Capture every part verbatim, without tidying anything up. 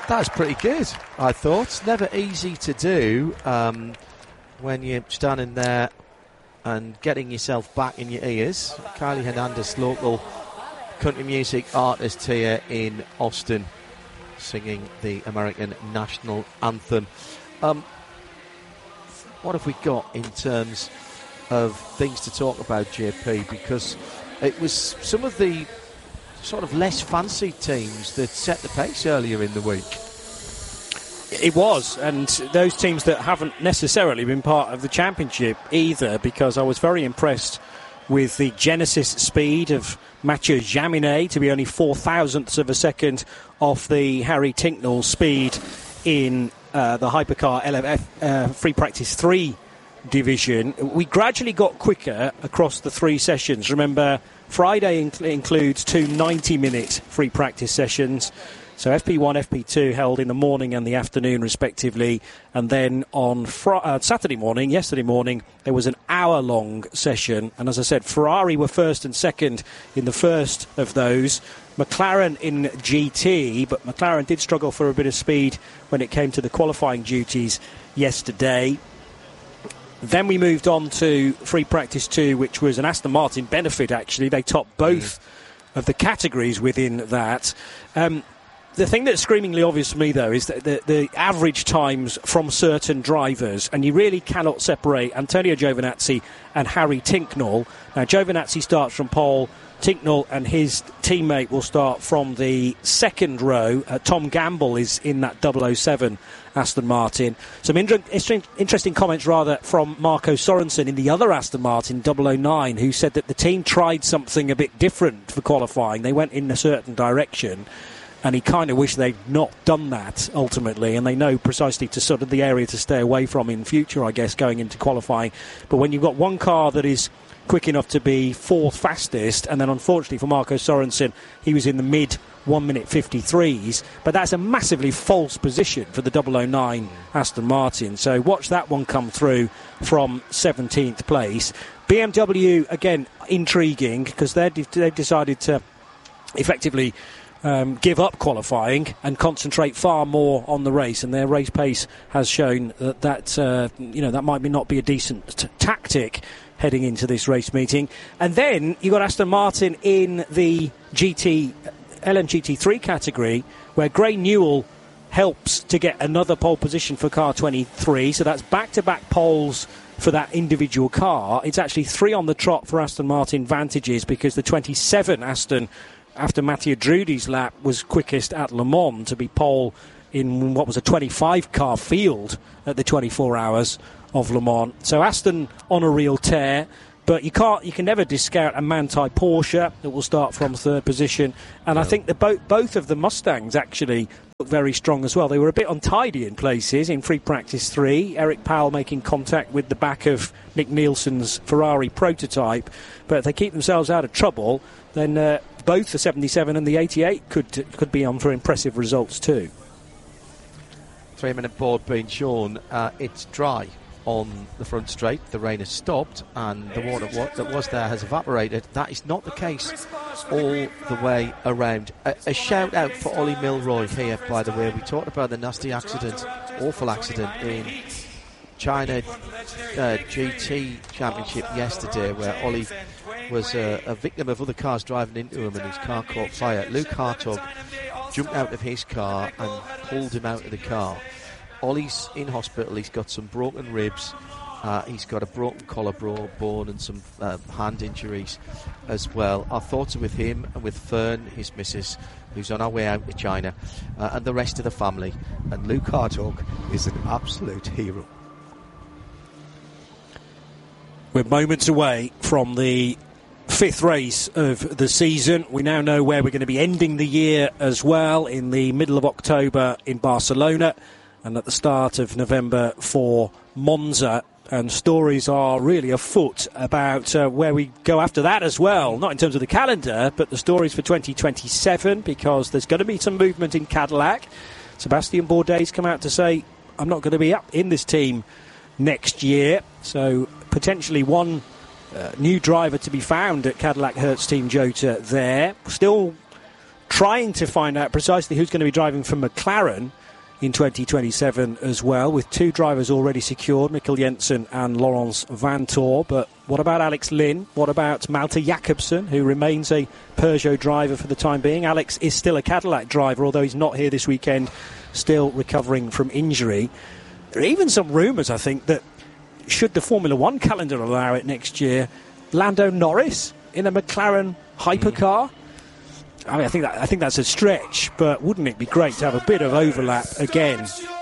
That's pretty good, I thought. Never easy to do um, when you're standing there and getting yourself back in your ears. Kylie Hernandez, local country music artist here in Austin, singing the American national anthem. Um, what have we got in terms of things to talk about, J P? Because it was some of the sort of less fancy teams that set the pace earlier in the week. It was, and those teams that haven't necessarily been part of the championship either, because I was very impressed with the Genesis speed of Mathieu Jaminet to be only four thousandths of a second off the Harry Tincknell speed in uh, the Hypercar L F F uh, Free Practice three division. We gradually got quicker across the three sessions. Remember, Friday inc- includes two ninety-minute free practice sessions. So F P one, F P two held in the morning and the afternoon, respectively. And then on fr- uh, Saturday morning, yesterday morning, there was an hour-long session. And as I said, Ferrari were first and second in the first of those. McLaren in G T, but McLaren did struggle for a bit of speed when it came to the qualifying duties yesterday. Then we moved on to Free Practice two, which was an Aston Martin benefit, actually. They topped both mm. of the categories within that. Um, the thing that's screamingly obvious to me, though, is that the, the average times from certain drivers, and you really cannot separate Antonio Giovinazzi and Harry Tincknell. Now, Giovinazzi starts from pole. Tincknell and his teammate will start from the second row. Uh, Tom Gamble is in that double oh seven Aston Martin. Some inter- interesting comments, rather, from Marco Sorensen in the other Aston Martin, double oh nine, who said that the team tried something a bit different for qualifying. They went in a certain direction, and he kind of wished they'd not done that, ultimately, and they know precisely to sort of the area to stay away from in future, I guess, going into qualifying. But when you've got one car that is quick enough to be fourth fastest, and then unfortunately for Marco Sorensen, he was in the mid one minute fifty-threes, but that's a massively false position for the double oh nine Aston Martin. So watch that one come through from seventeenth place. B M W, again, intriguing, because they've decided to effectively um, give up qualifying and concentrate far more on the race, and their race pace has shown that that, uh, you know, that might be not be a decent t- tactic heading into this race meeting. And then you got Aston Martin in the G T L M G T three category, where Gray Newell helps to get another pole position for car twenty-three. So that's back-to-back poles for that individual car. It's actually three on the trot for Aston Martin Vantages, because the twenty-seven Aston, after Mathieu Drudy's lap, was quickest at Le Mans to be pole in what was a twenty-five car field at the twenty-four hours of Le Mans. So Aston on a real tear, but you can't, you can never discount a Manthey Porsche that will start from third position. And no. I think the bo- both of the Mustangs actually look very strong as well. They were a bit untidy in places in Free Practice three. Eric Powell making contact with the back of Nick Nielsen's Ferrari prototype. But if they keep themselves out of trouble, then uh, both the seventy-seven and the eighty-eight could could be on for impressive results too. Three-minute board being shown. Uh, it's dry on the front straight. The rain has stopped and the water what, that was there has evaporated. That is not the case all the way around. A, a shout out for Ollie Milroy here, by the way. We talked about the nasty accident, awful accident in China uh, G T Championship yesterday, where Ollie was uh, a victim of other cars driving into him and his car caught fire. Luke Hartog jumped out of his car and pulled him out of the car. Ollie's in hospital. He's got some broken ribs. Uh, he's got a broken collarbone and some uh, hand injuries as well. Our thoughts are with him and with Fern, his missus, who's on our way out to China, uh, and the rest of the family. And Luke Hartog is an absolute hero. We're moments away from the fifth race of the season. We now know where we're going to be ending the year as well, in the middle of October in Barcelona, and at the start of November for Monza. And stories are really afoot about uh, where we go after that as well. Not in terms of the calendar, but the stories for twenty twenty-seven, because there's going to be some movement in Cadillac. Sebastian Bourdais come out to say, I'm not going to be up in this team next year. So potentially one uh, new driver to be found at Cadillac Hertz Team Jota there. Still trying to find out precisely who's going to be driving for McLaren. in twenty twenty-seven as well, with two drivers already secured, Mikkel Jensen and Laurens Vanthoor. But what about Alex Lynn? What about Malte Jakobsen, who remains a Peugeot driver for the time being? Alex is still a Cadillac driver, although he's not here this weekend, still recovering from injury. There are even some rumours, I think, that should the Formula One calendar allow it next year, Lando Norris in a McLaren hypercar. I mean, I think that I think that's a stretch, but wouldn't it be great to have a bit of overlap again?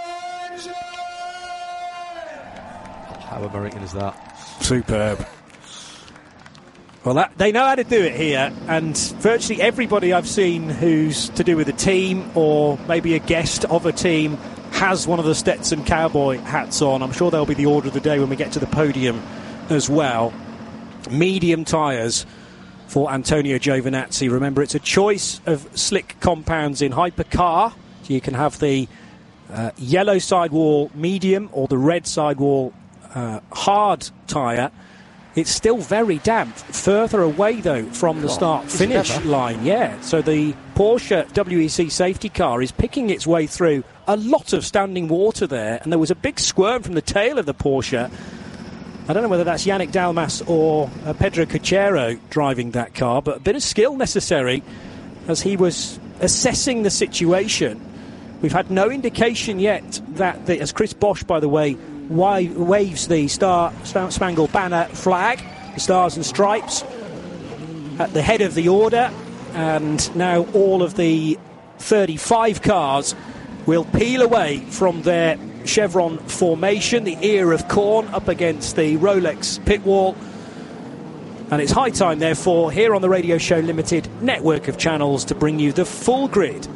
How American is that? Superb. Well, that, they know how to do it here, and virtually everybody I've seen who's to do with a team or maybe a guest of a team has one of the Stetson cowboy hats on. I'm sure that'll be the order of the day when we get to the podium as well. Medium tyres for Antonio Giovinazzi. Remember, it's a choice of slick compounds in hypercar. So you can have the uh, yellow sidewall medium or the red sidewall uh, hard tyre. It's still very damp. Further away, though, from the start-finish line. Yeah, so the Porsche W E C safety car is picking its way through a lot of standing water there, and there was a big squirm from the tail of the Porsche. I don't know whether that's Yannick Dalmas or uh, Pedro Cachero driving that car, but a bit of skill necessary as he was assessing the situation. We've had no indication yet that, the, as Chris Bosch, by the way, wa- waves the Star Spangled Banner flag, the Stars and Stripes, at the head of the order, and now all of the thirty-five cars will peel away from their chevron formation, the ear of corn up against the Rolex pit wall. And it's high time, therefore, here on the Radio Show Limited network of channels to bring you the full grid.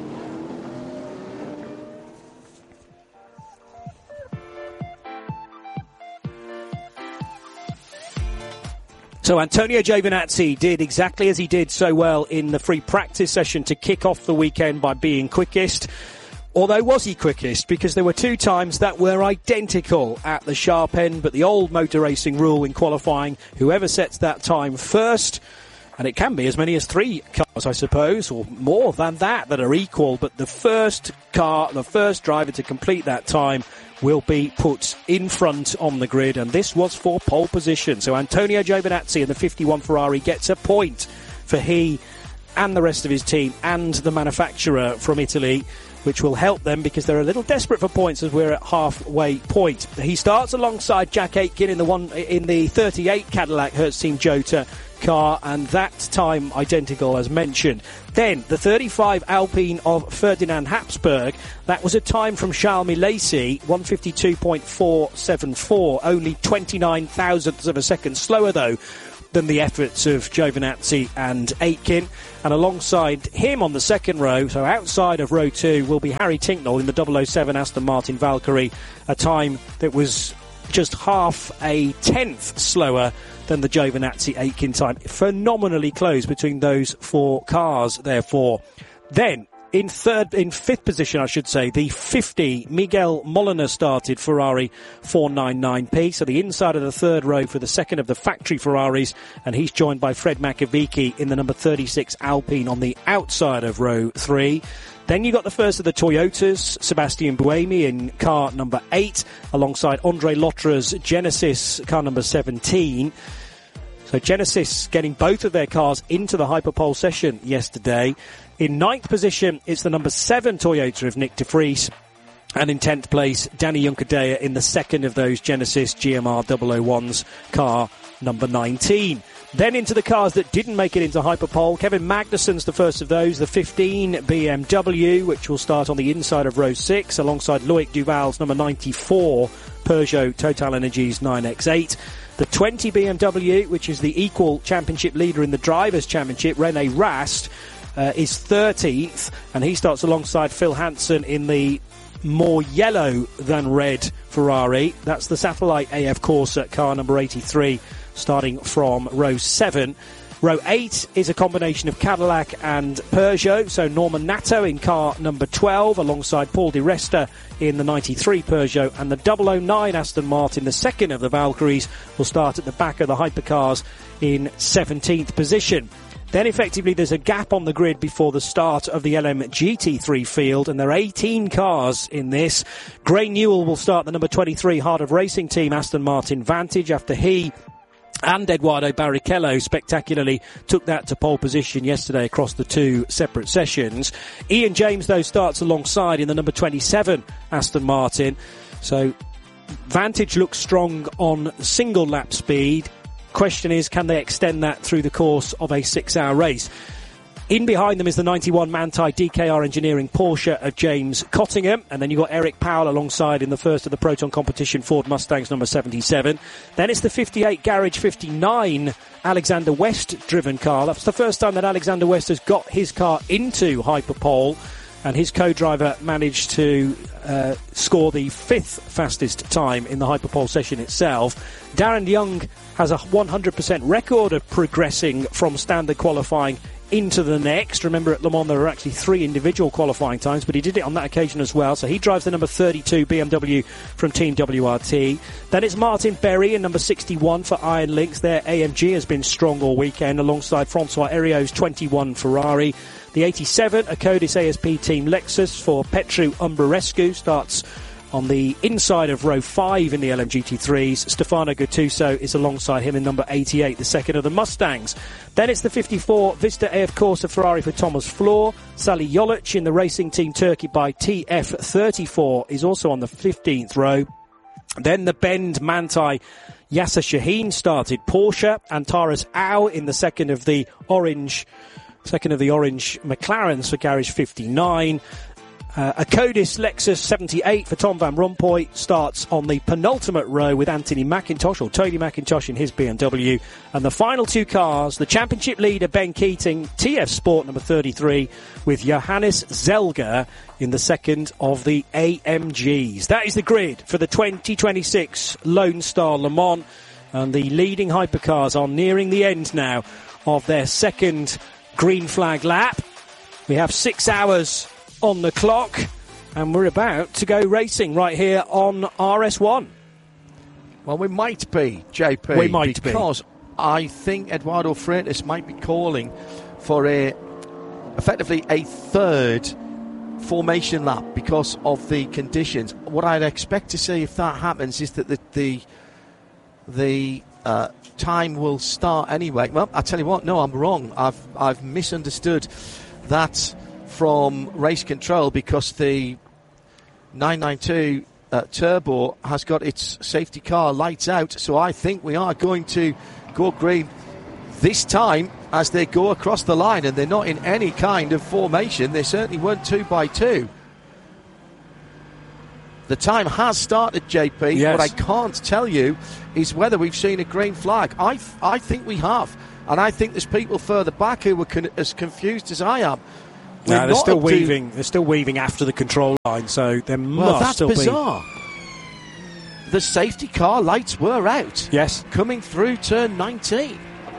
So Antonio Giovinazzi did exactly as he did so well in the free practice session to kick off the weekend by being quickest. Although, was he quickest? Because there were two times that were identical at the sharp end, but the old motor racing rule in qualifying, whoever sets that time first, and it can be as many as three cars, I suppose, or more than that, that are equal, but the first car, the first driver to complete that time will be put in front on the grid, and this was for pole position. So Antonio Giovinazzi in the fifty-one Ferrari gets a point for he and the rest of his team and the manufacturer from Italy, which will help them because they're a little desperate for points as we're at halfway point. He starts alongside Jack Aitken in the one in the thirty-eight Cadillac Hertz Team Jota car, and that time identical as mentioned. Then the thirty-five Alpine of Ferdinand Habsburg, that was a time from Charles Milesi, one fifty-two point four seven four, only twenty-nine thousandths of a second slower though than the efforts of Giovinazzi and Aitken. And alongside him on the second row, so outside of row two, will be Harry Tinknell in the double oh seven Aston Martin Valkyrie, a time that was just half a tenth slower than the Giovinazzi-Aitken time. Phenomenally close between those four cars, therefore. Then, in third, in fifth position, I should say, the fifty, Miguel Molina started Ferrari four ninety-nine P, so the inside of the third row for the second of the factory Ferraris, and he's joined by Fred Makovici in the number thirty-six Alpine on the outside of row three. Then you got the first of the Toyotas, Sebastian Buemi in car number eight, alongside Andre Lotra's Genesis car number seventeen. So Genesis getting both of their cars into the hyperpole session yesterday. In ninth position, it's the number seven Toyota of Nick de Vries. And in tenth place, Danny Juncadella in the second of those Genesis G M R double oh ones, car number nineteen. Then into the cars that didn't make it into hyperpole. Kevin Magnussen's the first of those, the fifteen B M W, which will start on the inside of row six, alongside Loic Duval's number ninety-four Peugeot Total Energies nine X eight. The twenty B M W, which is the equal championship leader in the Drivers' Championship, René Rast, uh, is thirteenth, and he starts alongside Phil Hansen in the more yellow than red Ferrari. That's the Satellite A F Corsa car number eighty-three, starting from row seven. Row eight is a combination of Cadillac and Peugeot, so Norman Nato in car number twelve, alongside Paul Di Resta in the ninety-three Peugeot, and the double oh nine Aston Martin, the second of the Valkyries, will start at the back of the hypercars in seventeenth position. Then effectively there's a gap on the grid before the start of the L M G T three field, and there are eighteen cars in this. Gray Newell will start the number twenty-three Heart of Racing team Aston Martin Vantage after he and Eduardo Barrichello spectacularly took that to pole position yesterday across the two separate sessions. Ian James, though, starts alongside in the number twenty-seven Aston Martin. So Vantage looks strong on single lap speed. Question is, can they extend that through the course of a six-hour race? In behind them is the ninety-one Manthey D K R Engineering Porsche of James Cottingham, and then you've got Eric Powell alongside in the first of the Proton competition Ford Mustangs number seventy-seven. Then it's the fifty-eight Garage fifty-nine Alexander West driven car. That's the first time that Alexander West has got his car into Hyperpole, and his co-driver managed to uh, score the fifth fastest time in the Hyperpole session itself. Darren Young has a one hundred percent record of progressing from standard qualifying into the next. Remember, at Le Mans there were actually three individual qualifying times, but he did it on that occasion as well. So he drives the number thirty-two B M W from Team W R T. Then it's Martin Berry in number sixty-one for Iron Lynx. Their A M G has been strong all weekend alongside Francois Heriot's twenty-one Ferrari. The eighty-seven, a Codis A S P Team Lexus for Petru Umbrarescu, starts on the inside of row five in the L M G T threes. Stefano Gattuso is alongside him in number eighty-eight, the second of the Mustangs. Then it's the fifty-four Vista A F Corsa Ferrari for Thomas Floor. Sally Jolic in the Racing Team Turkey by T F thirty-four is also on the fifteenth row. Then the Bend Manthey Yasser Shaheen started Porsche. Antares Au in the second of the orange second of the orange McLarens for Garage fifty-nine. Uh, a Codis Lexus seventy-eight for Tom Van Rompuy starts on the penultimate row with Anthony McIntosh, or Tony McIntosh in his B M W. And the final two cars, the championship leader Ben Keating, T F Sport number thirty-three, with Johannes Zelger in the second of the A M Gs. That is the grid for the twenty twenty-six Lone Star Le Mans. And the leading hypercars are nearing the end now of their second green flag lap. We have six hours on the clock, and we're about to go racing right here on R S one. Well, we might be, J P. We might be. Because I think Eduardo Freitas might be calling for a, effectively a third formation lap because of the conditions. What I'd expect to see if that happens is that the the, the uh, time will start anyway. Well, I tell you what, no, I'm wrong. I've I've misunderstood that from race control, because the nine ninety-two uh, Turbo has got its safety car lights out, so I think we are going to go green this time as they go across the line, and they're not in any kind of formation. They certainly weren't two by two. The time has started, J P. Yes. What I can't tell you is whether we've seen a green flag. I, th- I think we have, and I think there's people further back who were con- as confused as I am. No, they're still weaving. They're still weaving after the control line, so there must well, that's still bizarre. be. The safety car lights were out. Yes, coming through turn nineteen.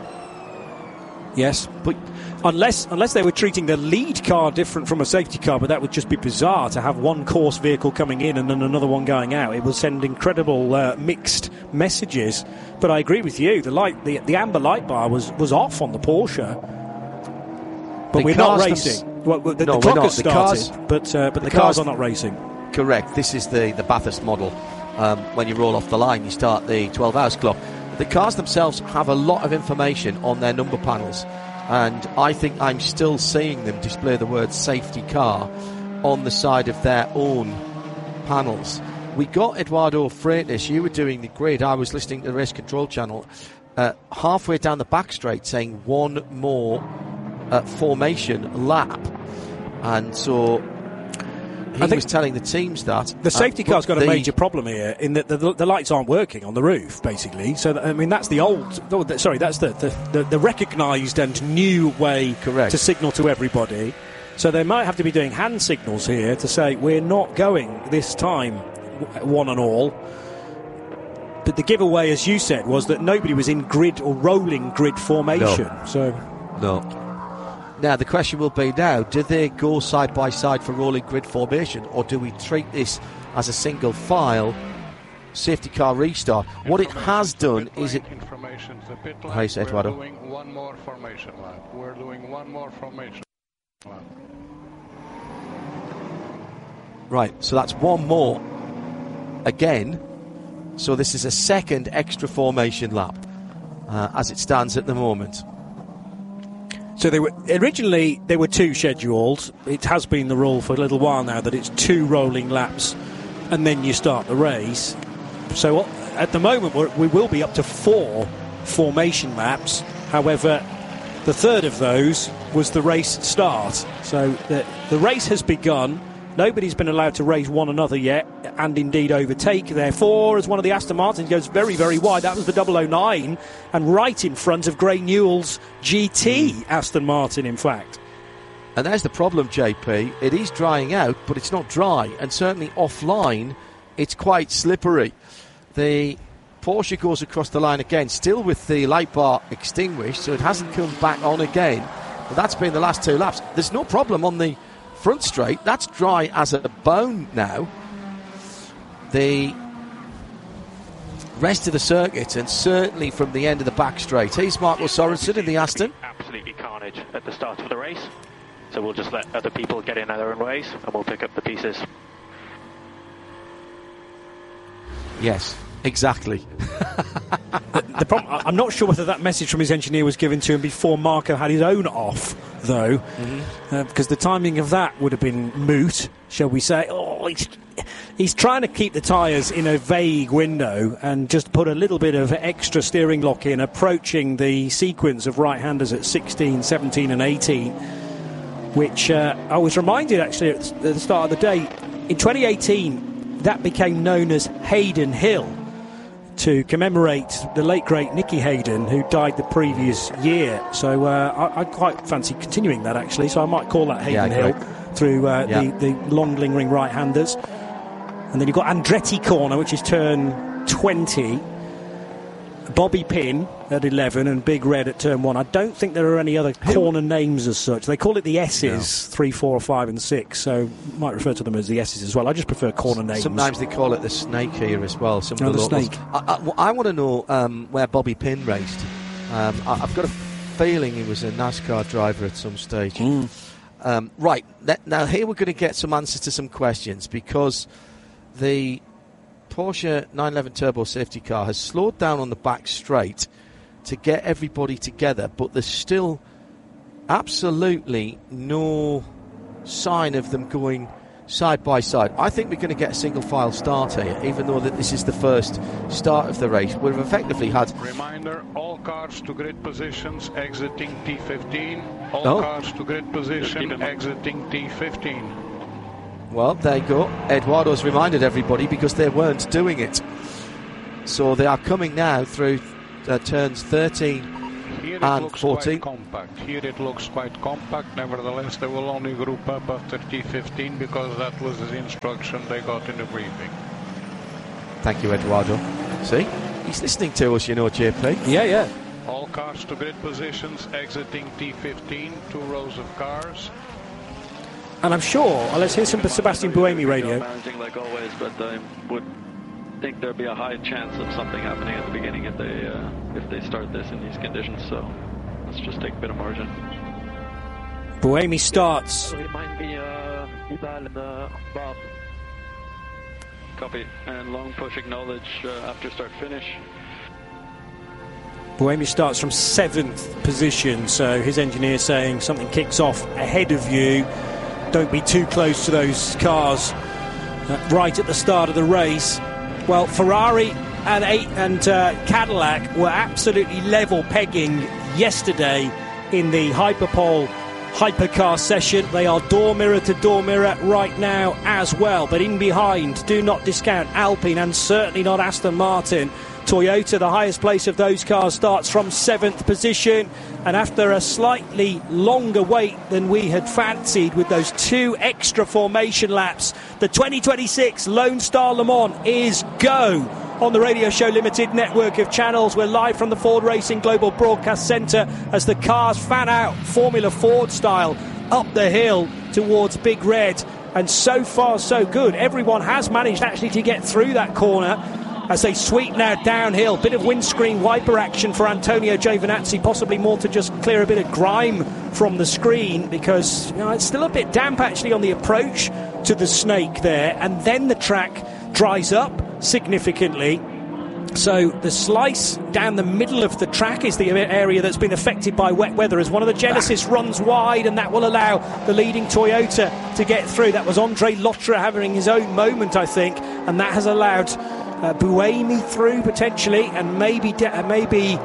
Yes, but unless unless they were treating the lead car different from a safety car, but that would just be bizarre to have one course vehicle coming in and then another one going out. It will send incredible uh, mixed messages. But I agree with you. The light, the the amber light bar was was off on the Porsche, but the we're not racing. Well, the, no, the clock not. has started, cars, but uh, but the, the cars, cars are not racing. Correct. This is the, the Bathurst model. Um, when you roll off the line, you start the twelve hours clock. The cars themselves have a lot of information on their number panels, and I think I'm still seeing them display the word safety car on the side of their own panels. We got Eduardo Freitas. You were doing the grid. I was listening to the race control channel. Uh, halfway down the back straight, saying one more uh, formation lap. And so he I think was telling the teams that the safety uh, car's got the, a major problem here in that the, the, the lights aren't working on the roof, basically. So that, I mean, that's the old. Sorry, that's the the, the, the recognised and new way Correct. to signal to everybody. So they might have to be doing hand signals here to say we're not going this time, one and all. But the giveaway, as you said, was that nobody was in grid or rolling grid formation. No. So no. Now, the question will be now, do they go side by side for rolling grid formation, or do we treat this as a single file safety car restart? What it has done is it formation to the pit lap. Nice, Eduardo. We're doing one more formation lap. We're doing one more formation lap. Right, so that's one more again. So this is a second extra formation lap uh, as it stands at the moment. So they were originally there were two scheduled. It has been the rule for a little while now that it's two rolling laps and then you start the race. So at the moment we're, we will be up to four formation laps. However, the third of those was the race start. So the, the race has begun. Nobody's been allowed to race one another yet, and indeed overtake. Therefore, as one of the Aston Martins goes very, very wide, that was the double oh nine, and right in front of Gray Newell's G T mm. Aston Martin, in fact. And there's the problem, J P. It is drying out, but it's not dry, and certainly offline, it's quite slippery. The Porsche goes across the line again, still with the light bar extinguished, so it hasn't come back on again. But that's been the last two laps. There's no problem on the front straight, that's dry as a bone now. The rest of the circuit, and certainly from the end of the back straight. Here's Marco Sorensen in the Aston. Absolutely carnage at the start of the race, so we'll just let other people get in their own ways and we'll pick up the pieces. Yes, exactly. the, the problem, I'm not sure whether that message from his engineer was given to him before Marco had his own off, though, mm-hmm. uh, because the timing of that would have been moot, shall we say. Oh, he's, he's trying to keep the tyres in a vague window and just put a little bit of extra steering lock in, approaching the sequence of right-handers at sixteen, seventeen and eighteen, which uh, I was reminded, actually, at the start of the day, in twenty eighteen, that became known as Hayden Hill, to commemorate the late great Nicky Hayden, who died the previous year. So uh, I, I quite fancy continuing that, actually. So I might call that Hayden yeah, Hill through uh, yeah. the, the long lingering right-handers. And then you've got Andretti Corner, which is turn twenty. Bobby Pin at eleven and Big Red at turn one. I don't think there are any other corner names as such. They call it the S's, no. three, four, five and six, so might refer to them as the S's as well. I just prefer corner names. Sometimes they call it the Snake here as well. Some no, of the, the Snake. I, I, I want to know um, where Bobby Pin raced. Um, I, I've got a feeling he was a NASCAR driver at some stage. Mm. Um, right, now here we're going to get some answers to some questions, because the Porsche nine eleven Turbo safety car has slowed down on the back straight to get everybody together, but there's still absolutely no sign of them going side by side. I think we're going to get a single file start here, even though that this is the first start of the race. We've effectively had... Reminder, all cars to grid positions exiting T fifteen. All oh. cars to grid position exiting T fifteen. Well, there you go. Eduardo's reminded everybody because they weren't doing it. So they are coming now through uh, turns thirteen Here it and looks fourteen. Quite compact. Here it looks quite compact. Nevertheless, they will only group up after T fifteen because that was the instruction they got in the briefing. Thank you, Eduardo. See? He's listening to us, you know, J P. Yeah, yeah. All cars to grid positions exiting T fifteen. Two rows of cars. And I'm sure, well, let's hear some Sebastian Buemi radio. Managing like always, but I would think there'd be a high chance of something happening at the beginning if they uh, if they start this in these conditions. So let's just take a bit of margin. Buemi starts. It might be uh, Ibal and uh, Bob. Copy. And long push acknowledge uh, after start finish. Buemi starts from seventh position, so his engineer saying something kicks off ahead of you. Don't be too close to those cars uh, right at the start of the race. Well, Ferrari and, eight, and uh, Cadillac were absolutely level pegging yesterday in the Hyperpole hypercar session. They are door mirror to door mirror right now as well. But in behind, do not discount Alpine and certainly not Aston Martin. Toyota, the highest place of those cars, starts from seventh position, and after a slightly longer wait than we had fancied with those two extra formation laps, the twenty twenty-six Lone Star Le Mans is go on the Radio Show Limited network of channels. We're live from the Ford Racing Global Broadcast Centre as the cars fan out Formula Ford style up the hill towards Big Red, and so far so good. Everyone has managed actually to get through that corner. as they sweep now downhill. Bit of windscreen wiper action for Antonio Giovinazzi, possibly more to just clear a bit of grime from the screen, because you know, it's still a bit damp actually on the approach to the Snake there, and then the track dries up significantly. So the slice down the middle of the track is the area that's been affected by wet weather, as one of the Genesis runs wide, and that will allow the leading Toyota to get through. That was Andre Lotterer having his own moment, I think, and that has allowed uh, Buemi through potentially, and maybe de- maybe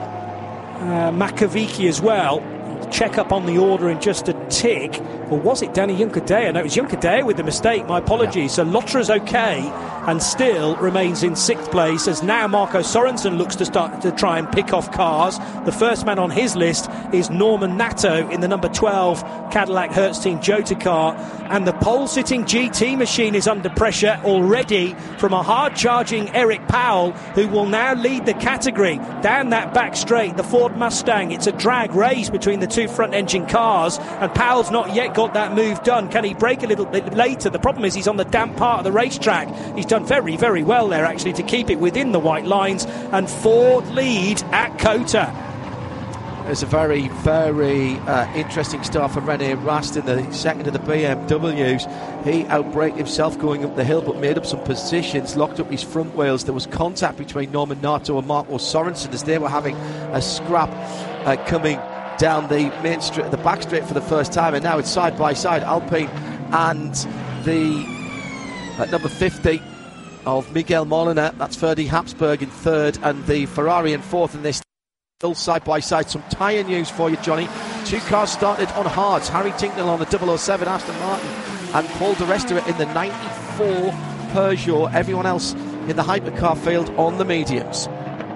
uh, Makovic as well. Check up on the order in just a tick. Or was it Danny Juncadella? No, it was Juncadella with the mistake. My apologies. Yeah. So Lotterer's okay and still remains in sixth place, as now Marco Sorensen looks to start to try and pick off cars. The first man on his list is Norman Nato in the number twelve Cadillac Hertz Team Jota car, and the pole-sitting G T machine is under pressure already from a hard-charging Eric Powell, who will now lead the category down that back straight. The Ford Mustang, it's a drag race between the two front-engine cars, and Powell's not yet got that move done. Can he brake a little bit later? The problem is he's on the damp part of the racetrack. He's done very, very well there actually to keep it within the white lines, and Ford lead at COTA. It's a very, very uh, interesting start for Rene Rast in the second of the B M Ws. He outbraked himself going up the hill, but made up some positions, locked up his front wheels. There was contact between Norman Nato and Marco Sorensen as they were having a scrap uh, coming down the main straight, the back straight for the first time, and now it's side by side, Alpine and the uh, number fifty of Miguel Molina. That's Ferdi Habsburg in third, and the Ferrari in fourth, and they're still side by side. Some tyre news for you, Johnny. Two cars started on hards. Harry Tincknell on the double oh seven Aston Martin, and Paul di Resta in the ninety-four Peugeot. Everyone else in the hypercar field on the mediums.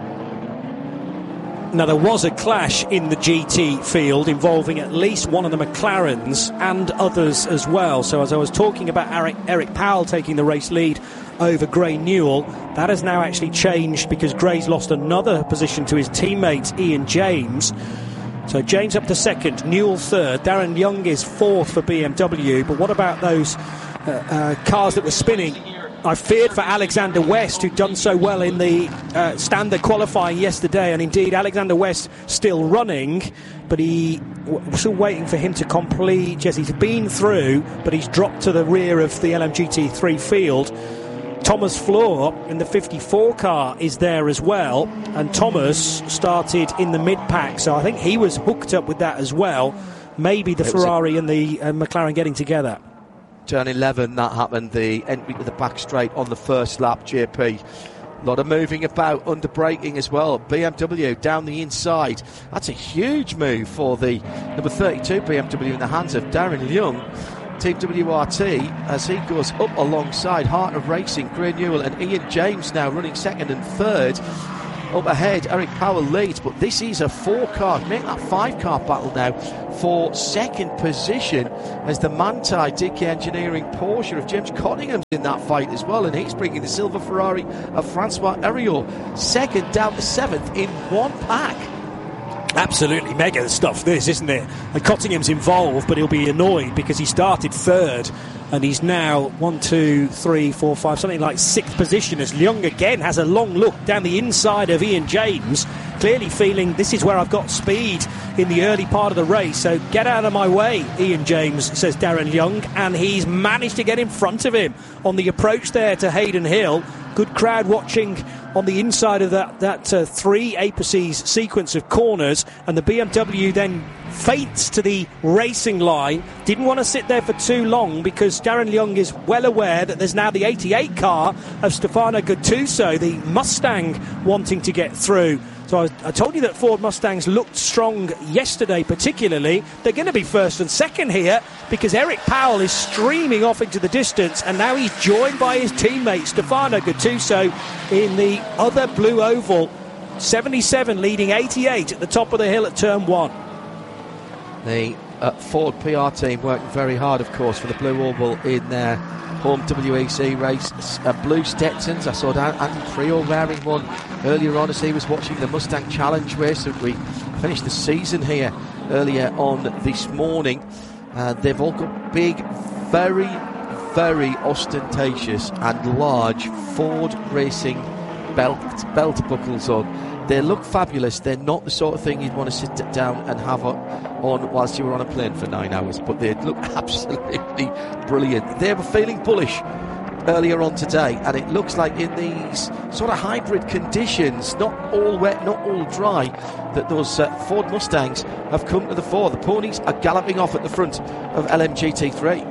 Now, there was a clash in the G T field involving at least one of the McLarens and others as well. So as I was talking about Eric, Eric Powell taking the race lead over Gray Newell, that has now actually changed because Gray's lost another position to his teammate Ian James. So James up to second, Newell third, Darren Young is fourth for B M W. But what about those uh, uh, cars that were spinning? I feared for Alexander West, who'd done so well in the uh, standard qualifying yesterday, and indeed Alexander West still running, but he we're still waiting for him to complete. Yes, he's been through, but he's dropped to the rear of the L M G T three field. Thomas Floor in the fifty-four car is there as well, and Thomas started in the mid-pack, so I think he was hooked up with that as well. Maybe the Ferrari and the uh, McLaren getting together. Turn eleven, that happened, the entry to the back straight on the first lap, J P. A lot of moving about, under braking as well. B M W down the inside. That's a huge move for the number thirty-two B M W in the hands of Darren Young. Team W R T as he goes up alongside Heart of Racing, Gray Newell, and Ian James now running second and third. Up ahead, Eric Powell leads, but this is a four-car, make that five-car battle now for second position, as the Manthey D K Engineering Porsche of James Cottingham's in that fight as well, and he's bringing the silver Ferrari of Francois Heriot second down to seventh in one pack. Absolutely mega stuff this, isn't it? And Cottingham's involved, but he'll be annoyed because he started third and he's now one, two, three, four, five, something like sixth position, as Young again has a long look down the inside of Ian James, clearly feeling this is where I've got speed in the early part of the race, so get out of my way, Ian James, says Darren Young, and he's managed to get in front of him on the approach there to Hayden Hill. Good crowd watching on the inside of that, that uh, three apices sequence of corners, and the B M W then feints to the racing line. Didn't want to sit there for too long because Darren Young is well aware that there's now the eighty-eight car of Stefano Gattuso, the Mustang, wanting to get through. So I, I told you that Ford Mustangs looked strong yesterday particularly. They're going to be first and second here because Eric Powell is streaming off into the distance, and now he's joined by his teammate Stefano Gattuso in the other blue oval. seventy-seven leading eighty-eight at the top of the hill at turn one. The uh, Ford P R team working very hard, of course, for the blue oval in their home W E C race. Uh, blue Stetsons, I saw Andy Priol wearing one earlier on as he was watching the Mustang Challenge race that we finished the season here earlier on this morning. Uh, they've all got big, very, very ostentatious and large Ford Racing belt belt buckles on. They look fabulous. They're not the sort of thing you'd want to sit down and have on, on whilst you were on a plane for nine hours, but they look absolutely brilliant. They were feeling bullish earlier on today, and it looks like in these sort of hybrid conditions, not all wet, not all dry, that those uh, Ford Mustangs have come to the fore. The ponies are galloping off at the front of L M G T three.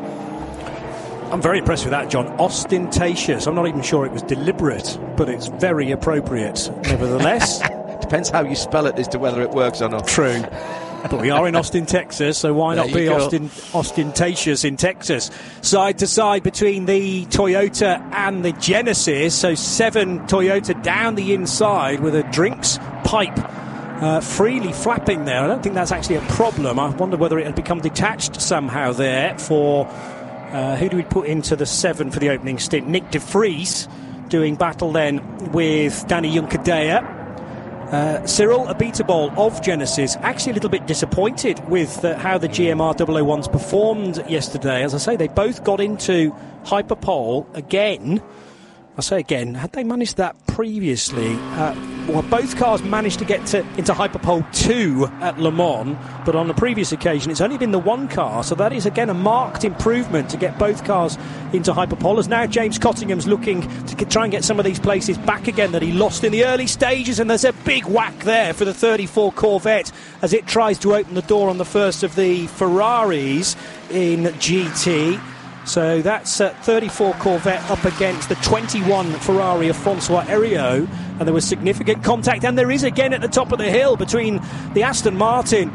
I'm very impressed with that, John. Ostentatious. I'm not even sure it was deliberate, but it's very appropriate nevertheless. Depends how you spell it as to whether it works or not. True. But we are in Austin, Texas, so why There not be you go. Austin, ostentatious in Texas? Side to side between the Toyota and the Genesis, so seven Toyota down the inside with a drinks pipe uh, freely flapping there. I don't think that's actually a problem. I wonder whether it had become detached somehow there for... Uh, who do we put into the seven for the opening stint? Nick De Vries doing battle then with Danny Juncadella. Uh, Cyril Abiteboul of Genesis actually a little bit disappointed with uh, how the G M R double oh ones performed yesterday. As I say, they both got into Hyperpole again. I say again, had they managed that previously? Uh, well, both cars managed to get to, into Hyperpole two at Le Mans, but on the previous occasion it's only been the one car, so that is again a marked improvement to get both cars into Hyperpole. As now James Cottingham's looking to get, try and get some of these places back again that he lost in the early stages, and there's a big whack there for the thirty-four Corvette as it tries to open the door on the first of the Ferraris in G T. So that's uh, thirty-four Corvette up against the twenty-one Ferrari of Francois Heriot, and there was significant contact, and there is again at the top of the hill between the Aston Martin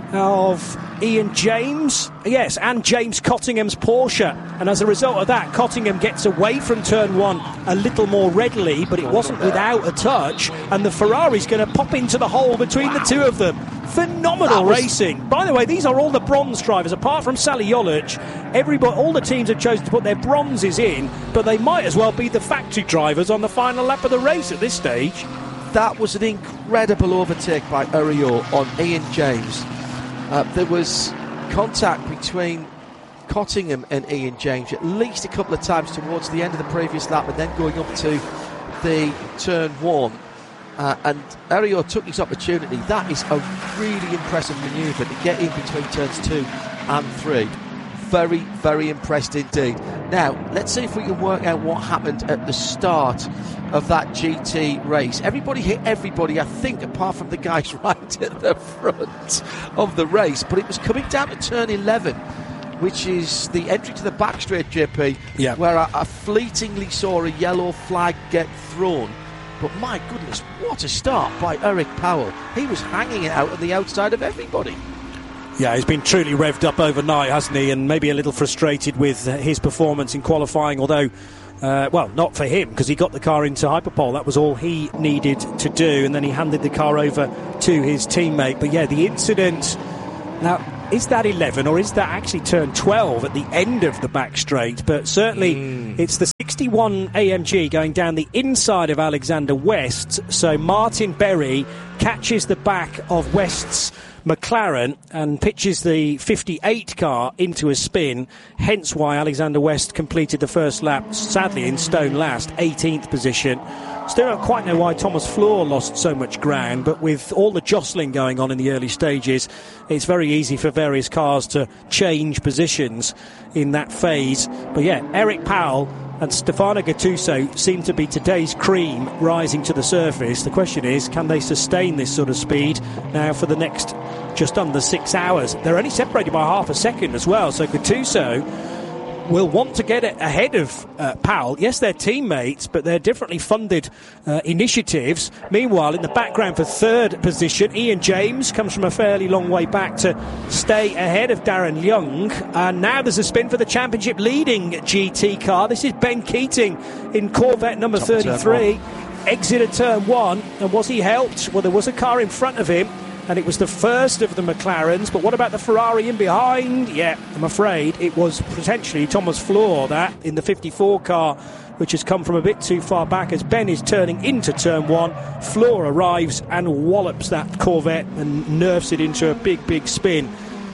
of Ian James, yes, and James Cottingham's Porsche, and as a result of that, Cottingham gets away from turn one a little more readily, but it wasn't without a touch, and the Ferrari's going to pop into the hole between wow. the two of them. Phenomenal was... racing. By the way, these are all the bronze drivers, apart from Sally Jolich. Everybody, all the teams have chosen to put their bronzes in, but they might as well be the factory drivers on the final lap of the race at this stage. That was an incredible overtake by Heriot on Ian James. Uh, there was contact between Cottingham and Ian James at least a couple of times towards the end of the previous lap, and then going up to the turn one. Uh, and Heriot took his opportunity. That is a really impressive manoeuvre to get in between turns two and three. Very, very impressed indeed. Now, let's see if we can work out what happened at the start of that G T race. Everybody hit everybody, I think, apart from the guys right at the front of the race. But it was coming down to turn eleven, which is the entry to the back straight, J P, yeah. where I, I fleetingly saw a yellow flag get thrown. But my goodness, what a start by Eric Powell. He was hanging it out on the outside of everybody. Yeah, he's been truly revved up overnight, hasn't he? And maybe a little frustrated with uh, his performance in qualifying, although, uh, well, not for him, because he got the car into Hyperpole. That was all he needed to do, and then he handed the car over to his teammate. But yeah, the incident... Now, is that eleven, or is that actually turn twelve at the end of the back straight? But certainly mm. it's the sixty-one A M G going down the inside of Alexander West. So Martin Berry catches the back of West's McLaren and pitches the fifty-eight car into a spin, hence why Alexander West completed the first lap, sadly in stone last, eighteenth position. Still don't quite know why Thomas Floor lost so much ground, but with all the jostling going on in the early stages, it's very easy for various cars to change positions in that phase. But yeah, Eric Powell and Stefano Gattuso seem to be today's cream rising to the surface. The question is, can they sustain this sort of speed now for the next just under six hours? They're only separated by half a second as well, so Gattuso will want to get it ahead of uh, Powell. Yes, they're teammates, but they're differently funded uh, initiatives. Meanwhile, in the background for third position, Ian James comes from a fairly long way back to stay ahead of Darren Young. And now there's a spin for the championship leading G T car. This is Ben Keating in Corvette number thirty-three. Exited turn one, and was he helped? Well, there was a car in front of him, and it was the first of the McLarens. But what about the Ferrari in behind? Yeah, I'm afraid it was potentially Thomas Floor, that in the fifty-four car, which has come from a bit too far back as Ben is turning into turn one. Floor arrives and wallops that Corvette and nerfs it into a big, big spin.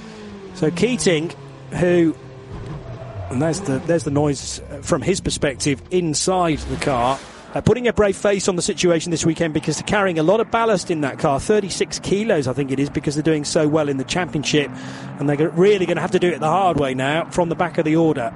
So Keating, who, and there's the there's the noise from his perspective inside the car. uh, putting a brave face on the situation this weekend because they're carrying a lot of ballast in that car, thirty-six kilos I think it is, because they're doing so well in the championship, and they're really going to have to do it the hard way now from the back of the order.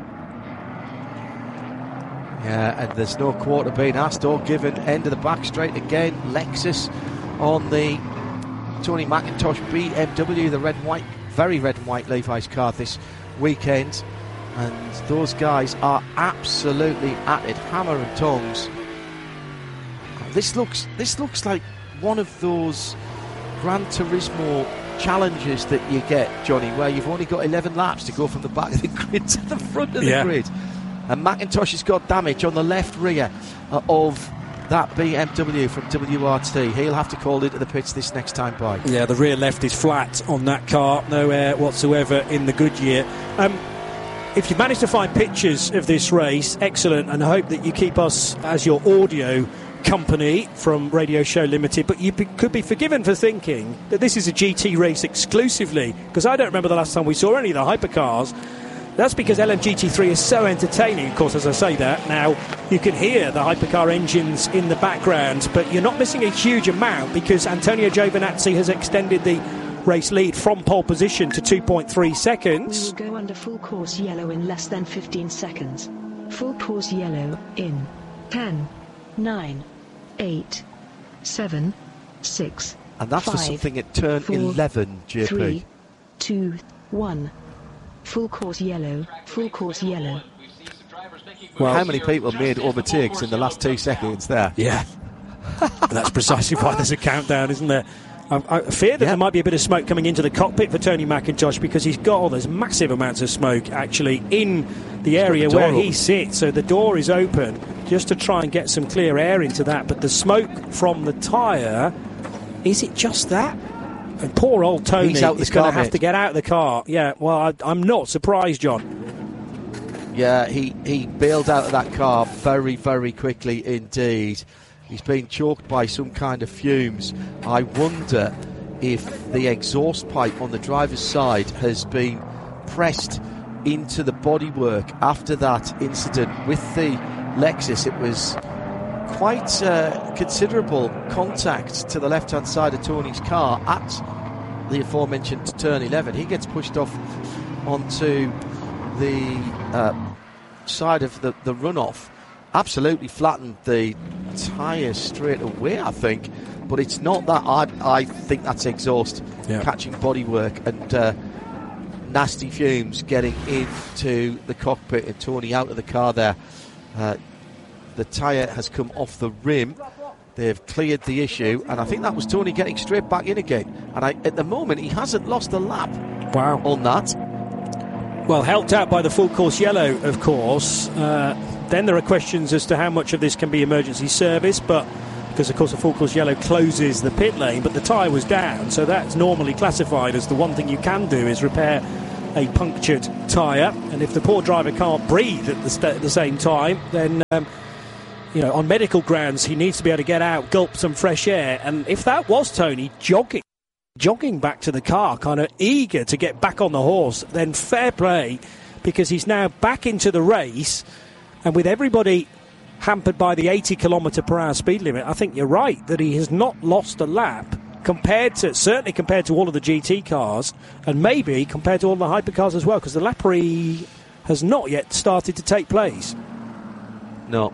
Yeah, and there's no quarter being asked or given. End of the back straight again. Lexus on the Tony McIntosh B M W, the red and white, very red and white Levi's car this weekend. And those guys are absolutely at it, hammer and tongs. This looks, this looks like one of those Gran Turismo challenges that you get, Johnny, where you've only got eleven laps to go from the back of the grid to the front of the yeah. grid. And McIntosh has got damage on the left rear uh, of that B M W from W R T. He'll have to call into the pits this next time by. Yeah, the rear left is flat on that car, no air whatsoever in the Goodyear. Um, if you manage to find pictures of this race, excellent, and I hope that you keep us as your audio company from Radio Show Limited, but you be, could be forgiven for thinking that this is a G T race exclusively, because I don't remember the last time we saw any of the hypercars. That's because L M G T three is so entertaining. Of course, as I say that, now you can hear the hypercar engines in the background, but you're not missing a huge amount because Antonio Giovinazzi has extended the race lead from pole position to two point three seconds. We will go under full course yellow in less than fifteen seconds. Full course yellow in ten, nine, eight, seven, six, and that's five, for something at turn four, eleven, J P. three, two, one. Full course yellow, full course yellow. Well, how many people made overtakes in the last two seconds there? Yeah. That's precisely why there's a countdown, isn't there? I, I fear that yeah. there might be a bit of smoke coming into the cockpit for Tony McIntosh, because he's got all those massive amounts of smoke actually in the area the where open. he sits. So the door is open just to try and get some clear air into that. But the smoke from the tyre, is it just that? And poor old Tony is going to have to get out of the car. Yeah, well, I, I'm not surprised, John. Yeah, he, he bailed out of that car very, very quickly indeed. He's been choked by some kind of fumes. I wonder if the exhaust pipe on the driver's side has been pressed into the bodywork after that incident with the Lexus. It was quite uh, considerable contact to the left-hand side of Tony's car at the aforementioned turn eleven. He gets pushed off onto the uh, side of the, the runoff. Absolutely flattened the tyre straight away, I think. But it's not that. I, I think that's exhaust yeah. catching bodywork and uh, nasty fumes getting into the cockpit and Tony out of the car there. Uh, the tyre has come off the rim. They've cleared the issue, and I think that was Tony getting straight back in again. And I, at the moment, he hasn't lost a lap wow. on that. Well, helped out by the full course yellow, of course. Uh, then there are questions as to how much of this can be emergency service, but because, of course, the full course yellow closes the pit lane, but the tyre was down, so that's normally classified as the one thing you can do is repair a punctured tyre. And if the poor driver can't breathe at the, st- at the same time, then... Um, You know, on medical grounds, he needs to be able to get out, gulp some fresh air. And if that was Tony jogging, jogging back to the car, kind of eager to get back on the horse, then fair play, because he's now back into the race. And with everybody hampered by the eighty kilometre per hour speed limit, I think you're right that he has not lost a lap compared to, certainly compared to all of the G T cars, and maybe compared to all the hypercars as well, because the lappery has not yet started to take place. No.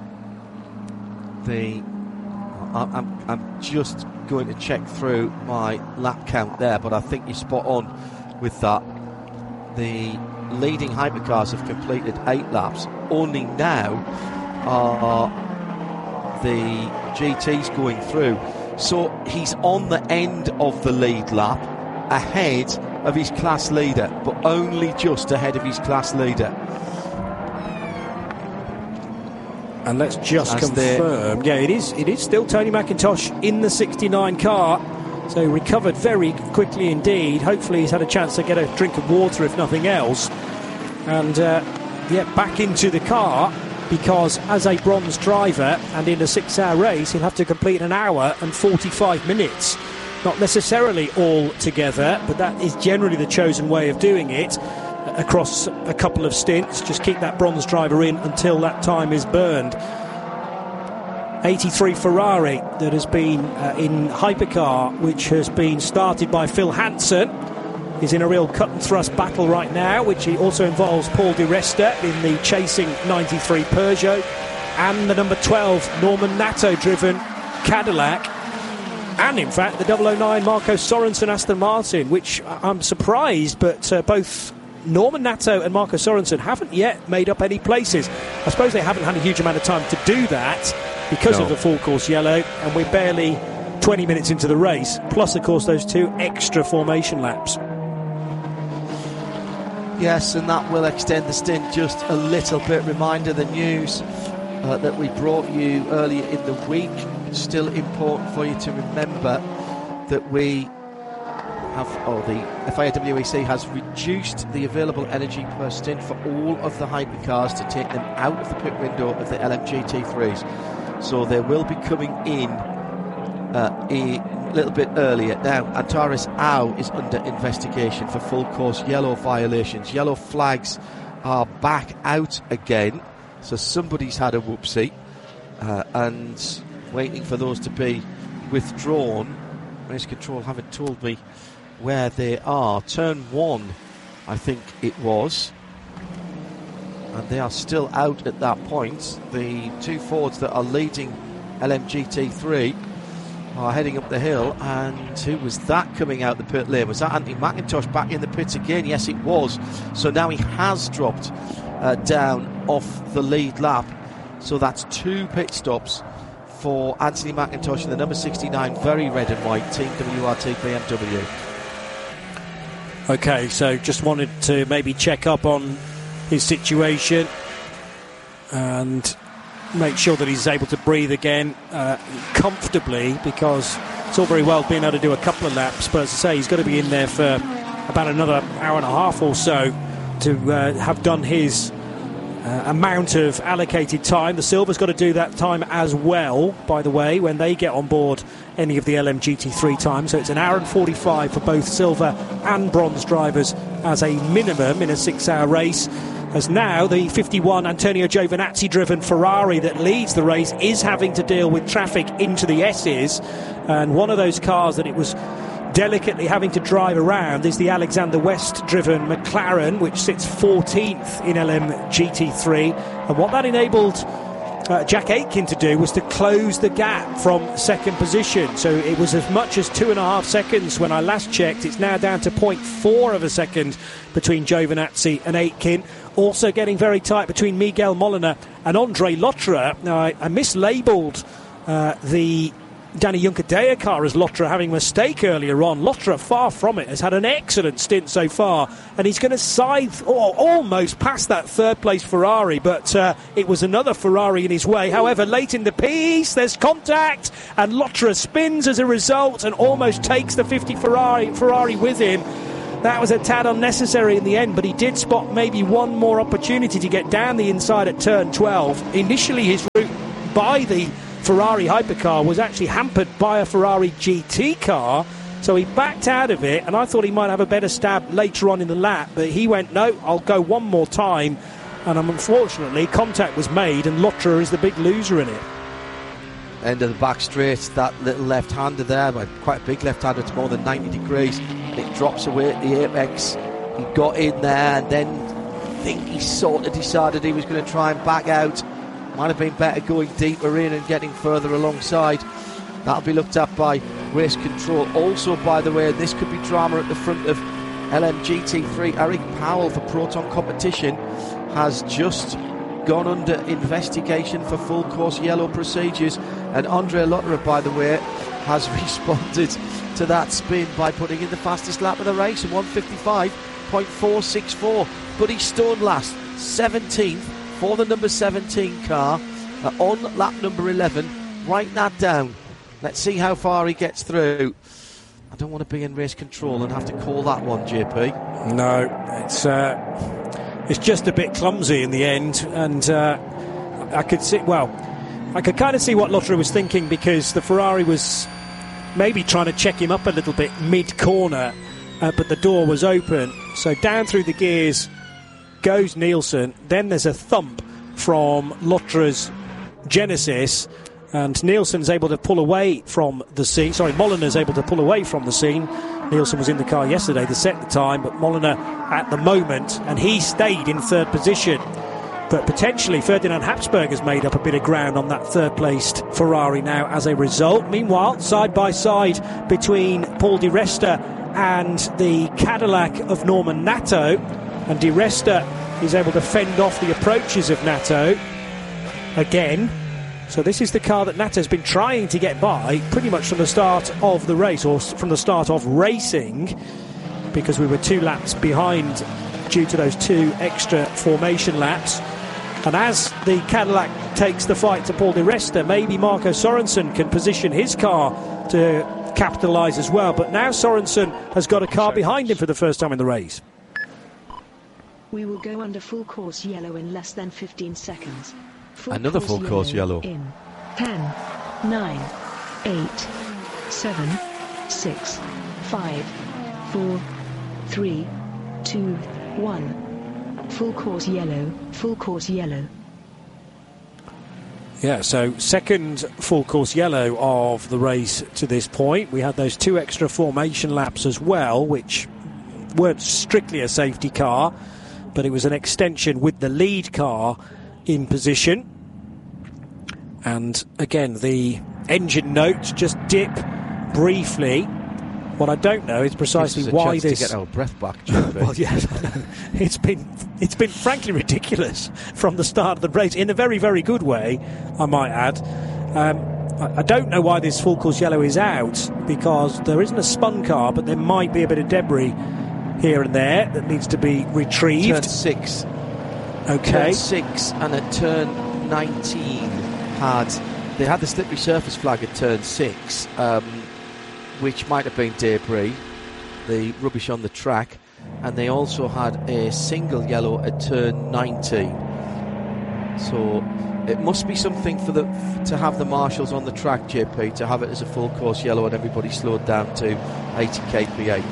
The, I'm, I'm just going to check through my lap count there, but I think you're spot on with that. The leading hypercars have completed eight laps. Only now are the G Ts going through. So he's on the end of the lead lap, ahead of his class leader, but only just ahead of his class leader. And let's just As confirm. Yeah, it is It is still Tony McIntosh in the sixty-nine car. So he recovered very quickly indeed. Hopefully he's had a chance to get a drink of water, if nothing else. And, uh, yeah, back into the car, because as a bronze driver and in a six-hour race, he'll have to complete an hour and forty-five minutes. Not necessarily all together, but that is generally the chosen way of doing it. Across a couple of stints, just keep that bronze driver in until that time is burned. eighty-three Ferrari that has been uh, in hypercar, which has been started by Phil Hansen. He's in a real cut and thrust battle right now, which also involves Paul Di Resta in the chasing ninety-three Peugeot, and the number twelve Norman Nato driven Cadillac, and in fact the double oh nine Marco Sorensen Aston Martin, which I'm surprised, but uh, both Norman Nato and Marco Sorensen haven't yet made up any places. I suppose they haven't had a huge amount of time to do that because no. of the full course yellow, and we're barely twenty minutes into the race, plus of course those two extra formation laps. Yes, and that will extend the stint just a little bit. Reminder, the news uh, that we brought you earlier in the week, still important for you to remember that we have, or the F I A W E C has reduced the available energy per stint for all of the hypercars to take them out of the pit window of the L M G T threes. So they will be coming in uh, a little bit earlier. Now, Antares Au is under investigation for full course yellow violations. Yellow flags are back out again, so somebody's had a whoopsie, uh, and waiting for those to be withdrawn. Race control haven't told me where they are. Turn one, I think it was, and they are still out at that point. The two Fords that are leading L M G T three are heading up the hill, and who was that coming out the pit lane? Was that Anthony McIntosh back in the pits again? Yes, it was. So now he has dropped uh, down off the lead lap. So that's two pit stops for Anthony McIntosh in the number sixty-nine, very red and white Team W R T B M W. Okay, so just wanted to maybe check up on his situation and make sure that he's able to breathe again uh, comfortably, because it's all very well being able to do a couple of laps, but as I say, he's got to be in there for about another hour and a half or so to uh, have done his uh, amount of allocated time. The Silver's got to do that time as well, by the way, when they get on board any of the L M G T three times. So it's an hour and forty-five for both silver and bronze drivers as a minimum in a six-hour race. As now the fifty-one Antonio Giovinazzi driven Ferrari that leads the race is having to deal with traffic into the S's, and one of those cars that it was delicately having to drive around is the Alexander West driven McLaren, which sits fourteenth in L M G T three, and what that enabled uh, Jack Aitken to do was to close the gap from second position. So it was as much as two and a half seconds when I last checked. It's now down to zero point four of a second between Giovinazzi and Aitken. Also getting very tight between Miguel Molina and Andre Lotterer. Now, I, I mislabelled uh, the Danny Juncadella car as Lotterer having a mistake earlier on. Lotterer, far from it, has had an excellent stint so far, and he's going to scythe oh, almost past that third-place Ferrari, but uh, it was another Ferrari in his way. However, late in the piece, there's contact, and Lotterer spins as a result and almost takes the fifty Ferrari, Ferrari with him. That was a tad unnecessary in the end, but he did spot maybe one more opportunity to get down the inside at turn twelve. Initially, his route by the Ferrari hypercar was actually hampered by a Ferrari G T car, so he backed out of it, and I thought he might have a better stab later on in the lap, but he went, no, I'll go one more time, and unfortunately contact was made, and Lotterer is the big loser in it. End of the back straight, that little left-hander there, quite a big left-hander, it's more than ninety degrees, and it drops away at the apex. He got in there, and then I think he sort of decided he was going to try and back out. Might have been better going deeper in and getting further alongside. That'll be looked at by race control. Also, by the way, this could be drama at the front of L M G T three. Eric Powell for Proton Competition has just gone under investigation for full course yellow procedures, and Andre Lotterer, by the way, has responded to that spin by putting in the fastest lap of the race in one fifty-five point four six four, but he's stone last, seventeenth for the number seventeen car uh, on lap number eleven. Write that down, let's see how far he gets through. I don't want to be in race control and have to call that one, J P. No, it's uh, it's just a bit clumsy in the end, and uh, I could see, well, I could kind of see what Lotterer was thinking, because the Ferrari was maybe trying to check him up a little bit mid-corner, uh, but the door was open, so down through the gears goes Nielsen. Then there's a thump from Lotterer's Genesis, And Nielsen's able to pull away from the scene. Sorry, Molyneux's able to pull away from the scene. Nielsen was in the car yesterday to set the time, but Molyneux at the moment, and he stayed in third position. But potentially Ferdinand Habsburg has made up a bit of ground on that third-placed Ferrari now as a result. Meanwhile, side by side between Paul Di Resta and the Cadillac of Norman Nato, and Di Resta is able to fend off the approaches of Nato again. So this is the car that Nato's been trying to get by pretty much from the start of the race, or from the start of racing, because we were two laps behind due to those two extra formation laps. And as the Cadillac takes the fight to Paul Di Resta, maybe Marco Sorensen can position his car to capitalise as well. But now Sorensen has got a car behind him for the first time in the race. We will go under full course yellow in less than fifteen seconds. Full Another full course yellow. In ten, nine, eight, seven, six, five, four, three, two, one. Full course yellow, full course yellow. Yeah, so second full course yellow of the race to this point. We had those two extra formation laps as well, which weren't strictly a safety car, but it was an extension with the lead car in position. And again, the engine notes just dip briefly. What I don't know is precisely why this. To get our breath back. Well, yeah, it's been it's been frankly ridiculous from the start of the race in a very very good way, I might add. Um, I, I don't know why this full course yellow is out, because there isn't a spun car, but there might be a bit of debris here and there that needs to be retrieved. Turn six. Okay. Turn six and at turn nineteen had they had the slippery surface flag at turn six. Um, which might have been debris, the rubbish on the track, and they also had a single yellow at turn nineteen. So it must be something for the to have the marshals on the track, J P, to have it as a full course yellow and everybody slowed down to eighty k p h.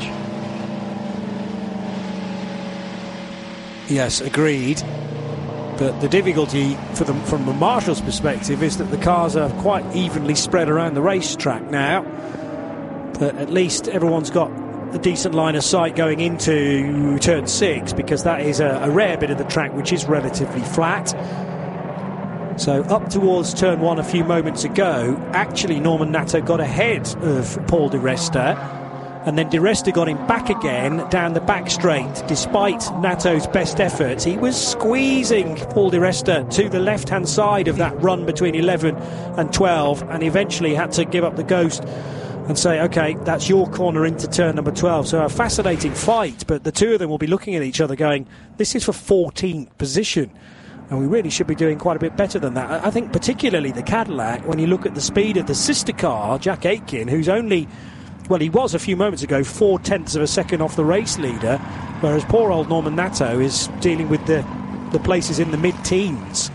Yes, agreed. But the difficulty for them from the marshals' perspective is that the cars are quite evenly spread around the racetrack now. But at least everyone's got a decent line of sight going into turn six, because that is a, a rare bit of the track which is relatively flat. So up towards turn one a few moments ago, actually Norman Nato got ahead of Paul Di Resta, and then Di Resta got him back again down the back straight. Despite Nato's best efforts, he was squeezing Paul Di Resta to the left-hand side of that run between eleven and twelve, and eventually had to give up the ghost and say, OK, that's your corner into turn number twelve. So a fascinating fight, but the two of them will be looking at each other going, this is for fourteenth position, and we really should be doing quite a bit better than that. I think particularly the Cadillac, when you look at the speed of the sister car, Jack Aitken, who's only, well, he was a few moments ago four tenths of a second off the race leader, whereas poor old Norman Nato is dealing with the, the places in the mid-teens.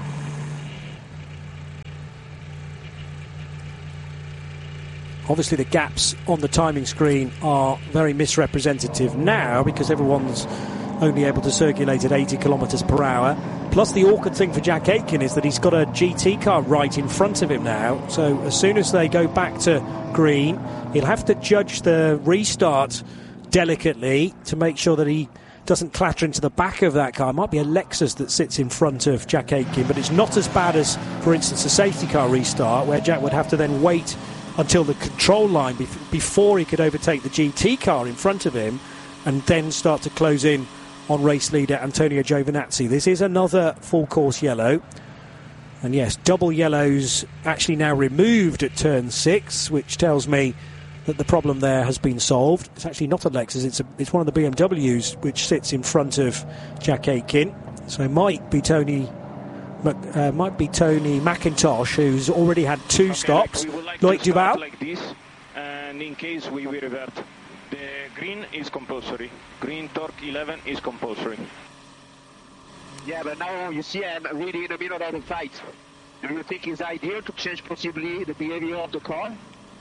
Obviously the gaps on the timing screen are very misrepresentative now, because everyone's only able to circulate at eighty kilometres per hour. Plus the awkward thing for Jack Aitken is that he's got a G T car right in front of him now. So as soon as they go back to green, he'll have to judge the restart delicately to make sure that he doesn't clatter into the back of that car. It might be a Lexus that sits in front of Jack Aitken, but it's not as bad as, for instance, a safety car restart, where Jack would have to then wait until the control line bef- before he could overtake the G T car in front of him and then start to close in on race leader Antonio Giovinazzi. This is another full course yellow, and yes, double yellows actually now removed at turn six, which tells me that the problem there has been solved. It's actually not a Lexus, it's, a, it's one of the B M Ws which sits in front of Jack Aitken. So it might be Tony Uh, might be Tony McIntosh, who's already had two okay, stops. Like Loic Duval. Like this, and in case we will revert, the green is compulsory. Green torque eleven is compulsory. Yeah, but now you see I'm really in the middle of the fight. Do you think it's ideal to change possibly the behavior of the car?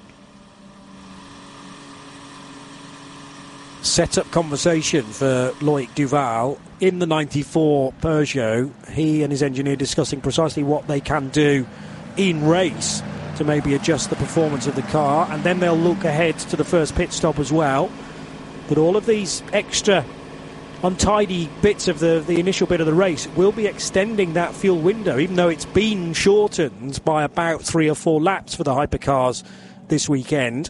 Set-up conversation for Loic Duval in the ninety-four Peugeot. He and his engineer discussing precisely what they can do in race to maybe adjust the performance of the car, and then they'll look ahead to the first pit stop as well. But all of these extra untidy bits of the, the initial bit of the race will be extending that fuel window, even though it's been shortened by about three or four laps for the hypercars this weekend.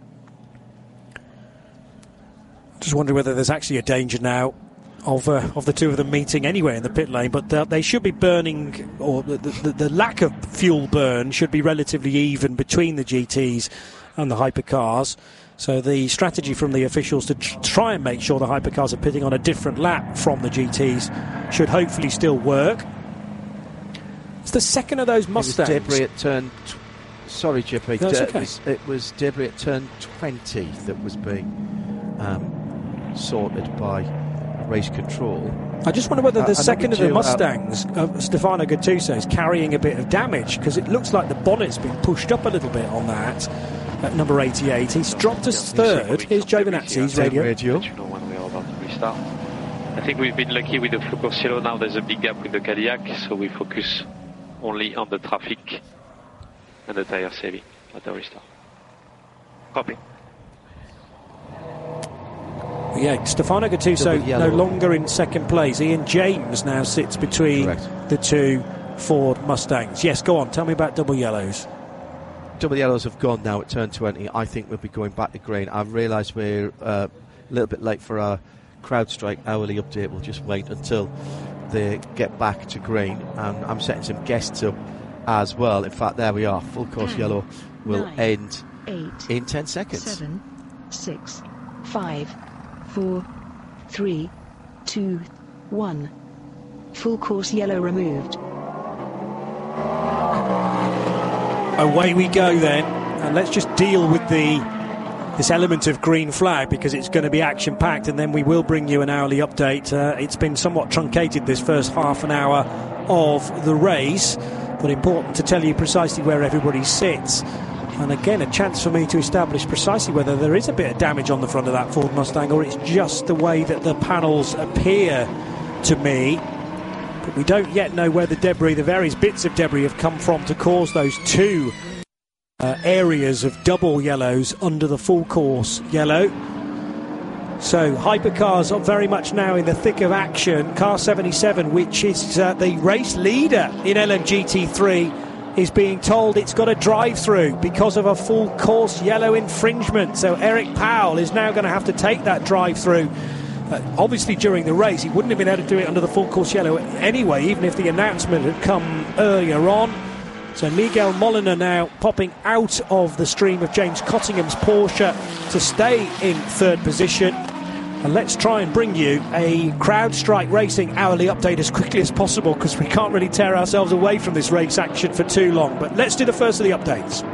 Just wondering whether there's actually a danger now of uh, of the two of them meeting anywhere in the pit lane, but uh, they should be burning, or the, the, the lack of fuel burn should be relatively even between the G Ts and the hypercars. So the strategy from the officials to tr- try and make sure the hypercars are pitting on a different lap from the G Ts should hopefully still work. It's the second of those Mustangs. It was debris at turn... T- sorry, Chippy. No, it's D- okay. it, was, it was debris at turn twenty that was being um, sorted by race control. I just wonder whether the uh, second of the two, Mustangs, uh, Stefano Gattuso, is carrying a bit of damage, because it looks like the bonnet's been pushed up a little bit on that. At number eighty-eight, he's dropped us third. Here's Giovinazzi's radio. radio. You know when we are about to restart. I think we've been lucky with the full course yellow. Now there's a big gap with the Cadillac, so we focus only on the traffic and the tire saving at the restart. Copy. Yeah, Stefano Gattuso no longer in second place. Ian James now sits between Correct. the two Ford Mustangs. Yes, go on, tell me about double yellows. Double yellows have gone now at turn twenty. I think we'll be going back to green. I've realised we're uh, a little bit late for our CrowdStrike hourly update. We'll just wait until they get back to green. And I'm setting some guests up as well. In fact, there we are. Full course Ten, yellow will nine, end eight, in ten seconds. Seven, six, five, four, three, two, one. Full course yellow removed. Away we go then, and let's just deal with the this element of green flag, because it's going to be action packed, and then we will bring you an hourly update. Uh, it's been somewhat truncated this first half an hour of the race, but important to tell you precisely where everybody sits. And again, a chance for me to establish precisely whether there is a bit of damage on the front of that Ford Mustang, or it's just the way that the panels appear to me. But we don't yet know where the debris, the various bits of debris, have come from to cause those two uh, areas of double yellows under the full course yellow. So hypercars are very much now in the thick of action. Car seventy-seven, which is uh, the race leader in L M G T three, is being told it's got a drive-through because of a full course yellow infringement. So Eric Powell is now going to have to take that drive-through. Uh, obviously during the race he wouldn't have been able to do it under the full course yellow anyway, even if the announcement had come earlier on. So Miguel Molina now popping out of the stream of James Cottingham's Porsche to stay in third position. And let's try and bring you a CrowdStrike Racing hourly update as quickly as possible, because we can't really tear ourselves away from this race action for too long. But let's do the first of the updates.